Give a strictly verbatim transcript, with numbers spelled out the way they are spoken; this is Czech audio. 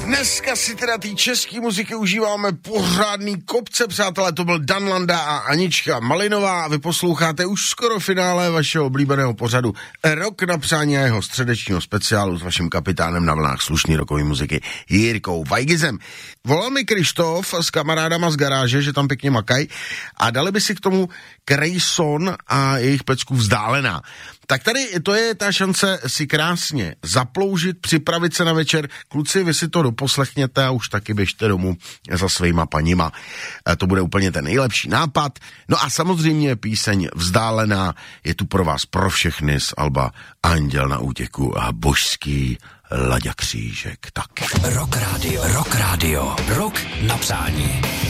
Dneska si teda té české muziky užíváme pořádný kopce, přátelé, to byl Dan Landa a Anička Malinová a vy posloucháte už skoro finále vašeho oblíbeného pořadu Rok na přání a jeho středečního speciálu s vaším kapitánem na vlnách slušný rokový muziky Jirkou Vajgizem. Volal mi Krištof s kamarádama z garáže, že tam pěkně makají a dali by si k tomu Grayson a jejich pecku Vzdálená. Tak tady to je ta šance si krásně zaploužit, připravit se na večer. Kluci, vy si to doposlechněte a už taky běžte domů za svýma paníma. To bude úplně ten nejlepší nápad. No a samozřejmě píseň Vzdálená je tu pro vás pro všechny z alba Anděl na útěku a božský Laďa Křížek taky. Rock Radio, Rock Radio, Rok na přání.